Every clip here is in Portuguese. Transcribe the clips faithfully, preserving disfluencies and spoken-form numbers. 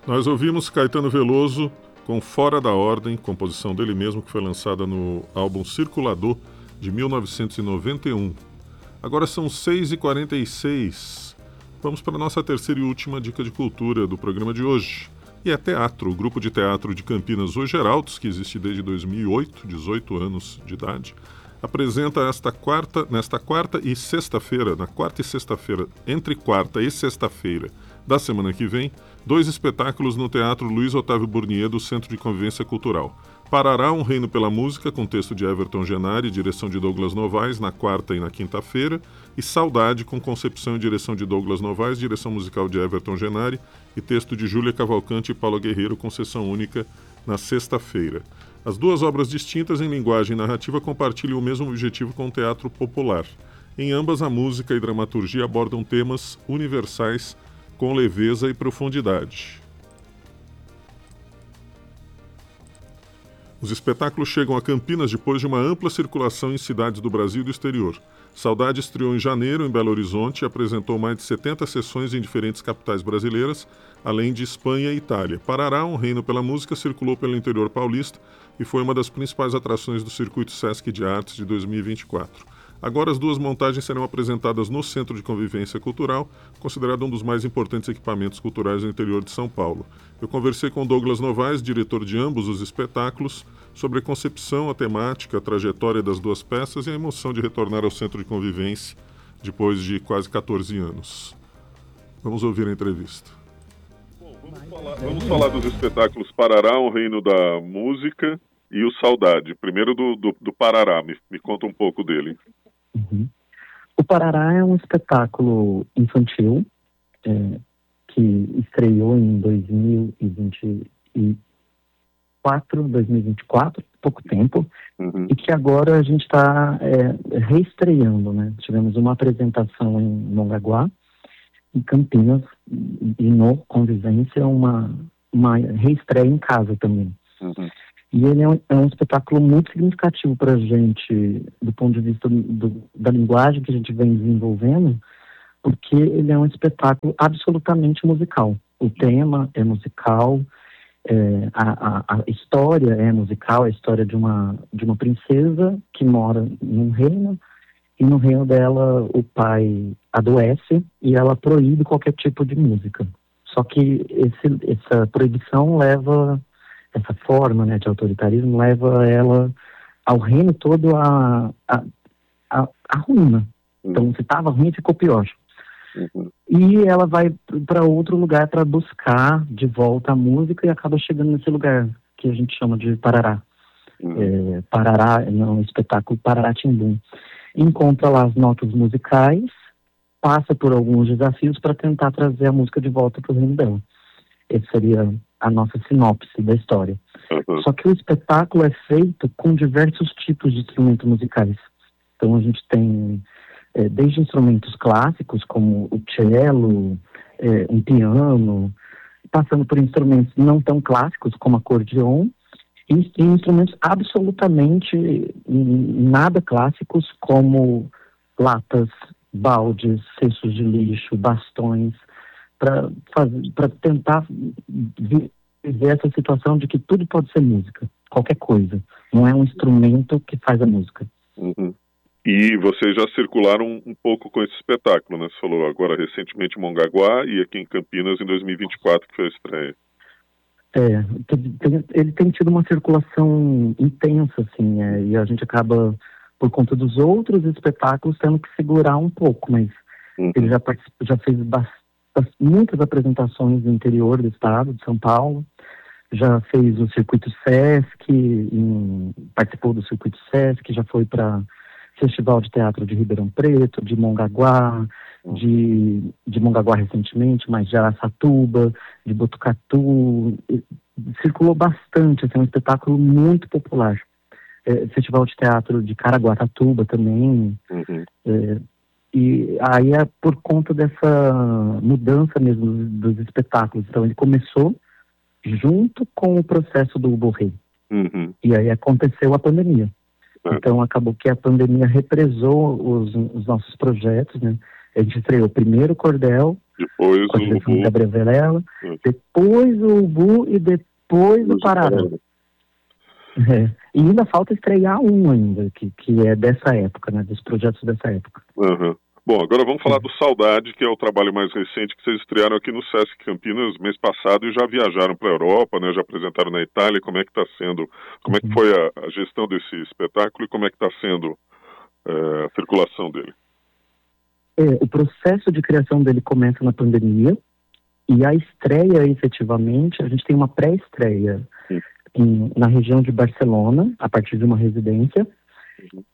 Nós ouvimos Caetano Veloso com Fora da Ordem, composição dele mesmo que foi lançada no álbum Circulador de mil novecentos e noventa e um. Agora são seis e quarenta e seis. Vamos para a nossa terceira e última dica de cultura do programa de hoje. E é teatro. O grupo de teatro de Campinas, Os Geraldos, que existe desde dois mil e oito, dezoito anos de idade, apresenta esta quarta, nesta quarta e sexta-feira, na quarta e sexta-feira, entre quarta e sexta-feira da semana que vem, dois espetáculos no Teatro Luiz Otávio Burnier do Centro de Convivência Cultural. Parará, Um Reino pela Música, com texto de Everton Genari e direção de Douglas Novaes, na quarta e na quinta-feira, e Saudade, com concepção e direção de Douglas Novaes, direção musical de Everton Genari e texto de Júlia Cavalcante e Paula Guerreiro, com sessão única na sexta-feira. As duas obras distintas em linguagem e narrativa compartilham o mesmo objetivo com o teatro popular. Em ambas, a música e dramaturgia abordam temas universais com leveza e profundidade. Os espetáculos chegam a Campinas depois de uma ampla circulação em cidades do Brasil e do exterior. Saudade estreou em janeiro em Belo Horizonte e apresentou mais de setenta sessões em diferentes capitais brasileiras, além de Espanha e Itália. Parará, Um Reino pela Música, circulou pelo interior paulista e foi uma das principais atrações do Circuito Sesc de Artes de dois mil e vinte e quatro. Agora as duas montagens serão apresentadas no Centro de Convivência Cultural, considerado um dos mais importantes equipamentos culturais do interior de São Paulo. Eu conversei com Douglas Novaes, diretor de ambos os espetáculos, sobre a concepção, a temática, a trajetória das duas peças e a emoção de retornar ao Centro de Convivência depois de quase catorze anos. Vamos ouvir a entrevista. Bom, vamos falar, vamos falar dos espetáculos Parará, Um Reino da Música e o Saudade. Primeiro do, do, do Parará, me, me conta um pouco dele. Uhum. O Parará é um espetáculo infantil é, que estreou em dois mil e vinte e quatro, dois mil e vinte e quatro, pouco tempo, uhum. E que agora a gente está é, reestreando, né? Tivemos uma apresentação em Mongaguá, em Campinas, e no Convivência uma, uma reestreia em casa também. Uhum. E ele é um, é um espetáculo muito significativo para a gente, do ponto de vista do, da linguagem que a gente vem desenvolvendo, porque ele é um espetáculo absolutamente musical. O tema é musical, é, a, a, a história é musical, a história de uma, de uma princesa que mora num reino, e no reino dela o pai adoece e ela proíbe qualquer tipo de música. Só que esse, essa proibição leva... essa forma, né, de autoritarismo leva ela ao reino todo a, a, a, a ruína. Então, se estava ruim, ficou pior. Uhum. E ela vai para outro lugar para buscar de volta a música e acaba chegando nesse lugar que a gente chama de Parará. Uhum. É, Parará, é um espetáculo Parará-Timbum. Encontra lá as notas musicais, passa por alguns desafios para tentar trazer a música de volta para o reino dela. Esse seria a nossa sinopse da história. Uhum. Só que o espetáculo é feito com diversos tipos de instrumentos musicais. Então a gente tem é, desde instrumentos clássicos, como o cello, é, um piano, passando por instrumentos não tão clássicos, como acordeon, e, e instrumentos absolutamente nada clássicos, como latas, baldes, cestos de lixo, bastões, para tentar viver essa situação de que tudo pode ser música, qualquer coisa. Não é um instrumento que faz a música. Uhum. E vocês já circularam um pouco com esse espetáculo, né? Você falou agora recentemente em Mongaguá e aqui em Campinas em dois mil e vinte e quatro, que foi a estreia. É, tem, ele tem tido uma circulação intensa, assim, é, e a gente acaba, por conta dos outros espetáculos, tendo que segurar um pouco, mas uhum. Ele já, já fez bastante muitas apresentações no interior do estado de São Paulo, já fez o Circuito Sesc, em, participou do Circuito Sesc, já foi para Festival de Teatro de Ribeirão Preto, de Mongaguá, de, de Mongaguá recentemente, mas de Araçatuba, de Botucatu, circulou bastante, assim, é um espetáculo muito popular. É, Festival de Teatro de Caraguatatuba também, uhum. é, E aí é por conta dessa mudança mesmo dos, dos espetáculos. Então ele começou junto com o processo do Borré. Uhum. E aí aconteceu a pandemia. Uhum. Então acabou que a pandemia represou os, os nossos projetos, né? A gente estreou primeiro o Cordel, Depois com a direção o do Gabriel Vilela, hum. depois o Ubu e depois o Parará. É. E ainda falta estrear um ainda, que, que é dessa época, né, dos projetos dessa época. Uhum. Bom, agora vamos falar do Saudade, que é o trabalho mais recente que vocês estrearam aqui no Sesc Campinas mês passado e já viajaram para a Europa, né? Já apresentaram na Itália. Como é que está sendo, como é que foi a, a gestão desse espetáculo e como é que está sendo é, a circulação dele? É, o processo de criação dele começa na pandemia e a estreia, efetivamente, a gente tem uma pré-estreia em, na região de Barcelona, a partir de uma residência, uhum.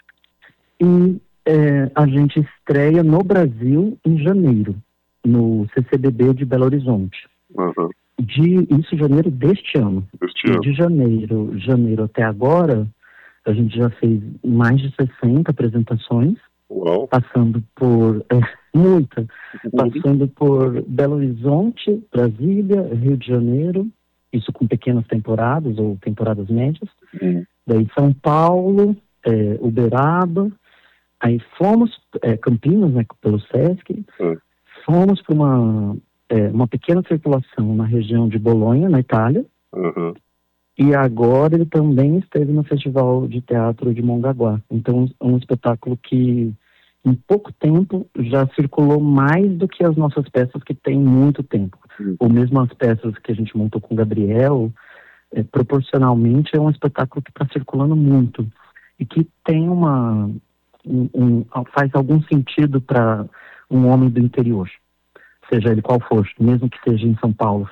e É, a gente estreia no Brasil em janeiro, no C C B B de Belo Horizonte. Uhum. De, isso em janeiro deste ano. Deste e ano. de janeiro, janeiro até agora, a gente já fez mais de sessenta apresentações. Uau. Passando por... É, muita. Uhum. Passando por Belo Horizonte, Brasília, Rio de Janeiro, isso com pequenas temporadas ou temporadas médias. Uhum. Daí São Paulo, é, Uberaba. Aí fomos, é, Campinas, né, pelo Sesc, é. fomos para uma, é, uma pequena circulação na região de Bolonha, na Itália, uhum. e agora ele também esteve no Festival de Teatro de Mongaguá. Então, um espetáculo que, em pouco tempo, já circulou mais do que as nossas peças que têm muito tempo. Uhum. Ou mesmo as peças que a gente montou com o Gabriel, é, proporcionalmente é um espetáculo que está circulando muito, e que tem uma... Um, um, faz algum sentido para um homem do interior, seja ele qual for, mesmo que seja em São Paulo,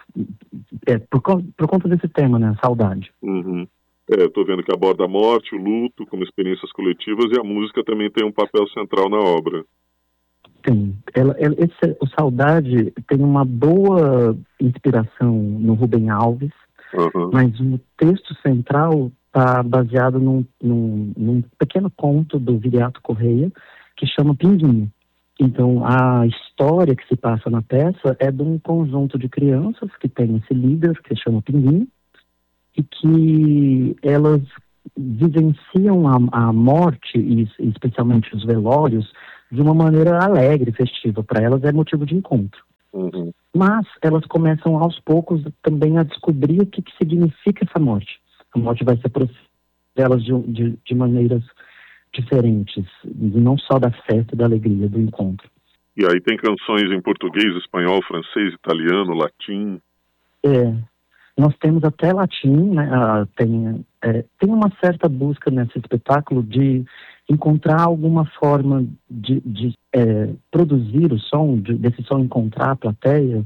é, por, por conta desse tema, né, a saudade. Uhum. É, estou vendo que aborda a morte, o luto, como experiências coletivas, e a música também tem um papel central na obra. Tem. Ela, ela, esse, o Saudade tem uma boa inspiração no Rubem Alves, uhum. mas o texto central está baseado num, num, num pequeno conto do Viriato Correia, que chama Pinguinho. Então, a história que se passa na peça é de um conjunto de crianças que tem esse líder, que chama Pinguinho, e que elas vivenciam a, a morte, e especialmente os velórios, de uma maneira alegre, festiva. Para elas é motivo de encontro. Uhum. Mas elas começam, aos poucos, também a descobrir o que, que significa essa morte. A morte vai se aproximar delas de, de, de maneiras diferentes, não só da festa, da alegria, do encontro. E aí tem canções em português, espanhol, francês, italiano, latim? É, nós temos até latim, né? Ah, tem, é, tem uma certa busca nesse espetáculo de encontrar alguma forma de, de é, produzir o som, de, desse som encontrar a plateia,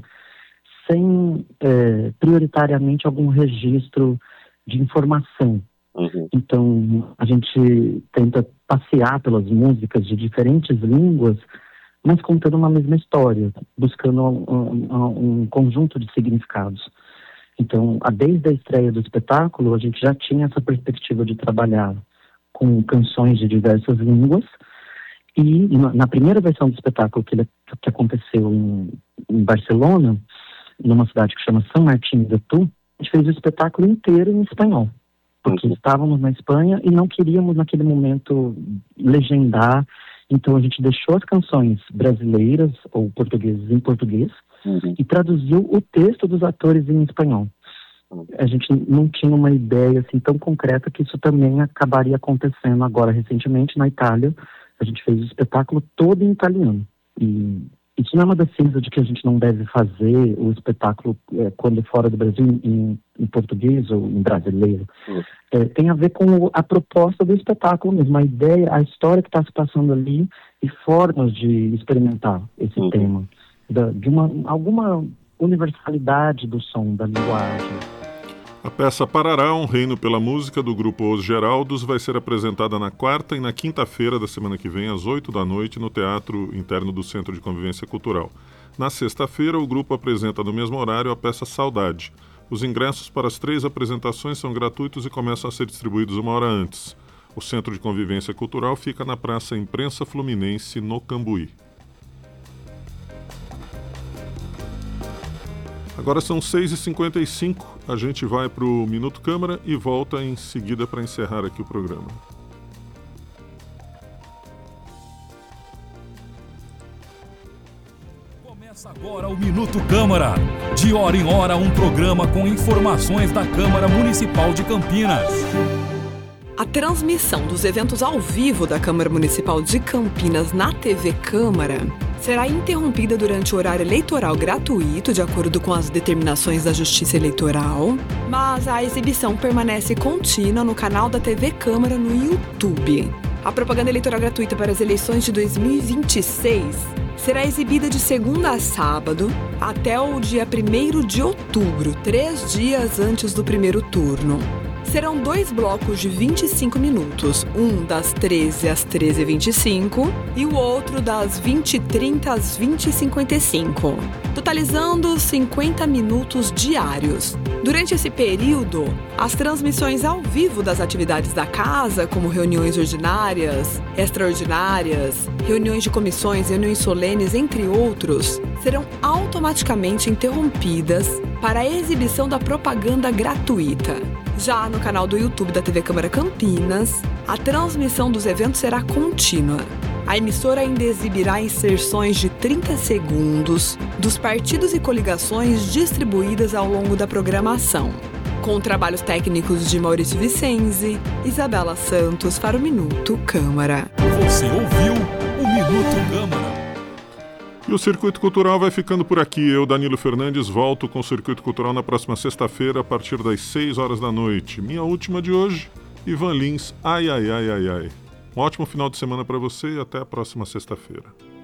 sem é, prioritariamente algum registro de informação. Uhum. Então, a gente tenta passear pelas músicas de diferentes línguas, mas contando uma mesma história, buscando um, um, um conjunto de significados. Então, desde a estreia do espetáculo, a gente já tinha essa perspectiva de trabalhar com canções de diversas línguas, e na primeira versão do espetáculo que, ele, que aconteceu em, em Barcelona, numa cidade que chama San Martín de Tu, a gente fez o espetáculo inteiro em espanhol, porque uhum. estávamos na Espanha e não queríamos naquele momento legendar, então a gente deixou as canções brasileiras ou portuguesas em português uhum. e traduziu o texto dos atores em espanhol. Uhum. A gente não tinha uma ideia assim tão concreta que isso também acabaria acontecendo agora recentemente na Itália. A gente fez o espetáculo todo em italiano. E isso não é uma defesa de que a gente não deve fazer o espetáculo é, quando fora do Brasil em, em português ou em brasileiro. Uhum. É, tem a ver com a proposta do espetáculo mesmo, a ideia, a história que está se passando ali e formas de experimentar esse uhum. tema, da, de uma, alguma universalidade do som, da linguagem. A peça Parará, um reino pela música, do grupo Os Geraldos, vai ser apresentada na quarta e na quinta-feira da semana que vem, às oito da noite, no Teatro Interno do Centro de Convivência Cultural. Na sexta-feira, o grupo apresenta no mesmo horário a peça Saudade. Os ingressos para as três apresentações são gratuitos e começam a ser distribuídos uma hora antes. O Centro de Convivência Cultural fica na Praça Imprensa Fluminense, no Cambuí. Agora são seis e cinquenta e cinco, a gente vai para o Minuto Câmara e volta em seguida para encerrar aqui o programa. Começa agora Agora o Minuto Câmara. De hora em hora, um programa com informações da Câmara Municipal de Campinas. A transmissão dos eventos ao vivo da Câmara Municipal de Campinas na T V Câmara será interrompida durante o horário eleitoral gratuito, de acordo com as determinações da Justiça Eleitoral, mas a exibição permanece contínua no canal da T V Câmara no YouTube. A propaganda eleitoral gratuita para as eleições de dois mil e vinte e seis será exibida de segunda a sábado até o dia primeiro de outubro, três dias antes do primeiro turno. Serão dois blocos de vinte e cinco minutos, um das treze às treze e vinte e cinco e o outro das vinte e trinta às vinte e cinquenta e cinco, totalizando cinquenta minutos diários. Durante esse período, as transmissões ao vivo das atividades da casa, como reuniões ordinárias, extraordinárias, reuniões de comissões, reuniões solenes, entre outros, serão automaticamente interrompidas para a exibição da propaganda gratuita. Já no canal do YouTube da T V Câmara Campinas, a transmissão dos eventos será contínua. A emissora ainda exibirá inserções de trinta segundos dos partidos e coligações distribuídas ao longo da programação, com trabalhos técnicos de Maurício Vicenzi, Isabela Santos para o Minuto Câmara. Você ouviu o Minuto Câmara. E o Circuito Cultural vai ficando por aqui. Eu, Danilo Fernandes, volto com o Circuito Cultural na próxima sexta-feira, a partir das seis horas da noite. Minha última de hoje, Ivan Lins, ai, ai, ai, ai, ai. Um ótimo final de semana para você e até a próxima sexta-feira.